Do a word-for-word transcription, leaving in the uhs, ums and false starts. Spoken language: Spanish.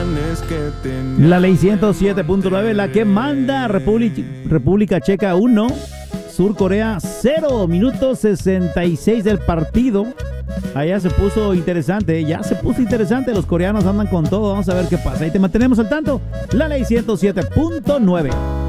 La ley ciento siete punto nueve, la que manda. República, República Checa uno, Sur Corea cero. Minuto sesenta y seis del partido. Allá se puso interesante, ya se puso interesante. Los coreanos andan con todo. Vamos a ver qué pasa. Y te mantenemos al tanto. La ley ciento siete punto nueve.